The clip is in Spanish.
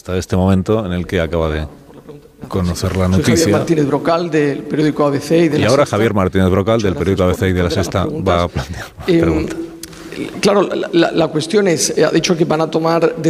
hasta este momento en el que acaba de conocer la Soy Javier noticia. Martínez Brocal, del periódico ABC y de Y La ahora Sexta. Javier Martínez Brocal, del periódico ABC y de La Sexta, va a plantear una pregunta. Claro, la cuestión es, ha dicho que van a tomar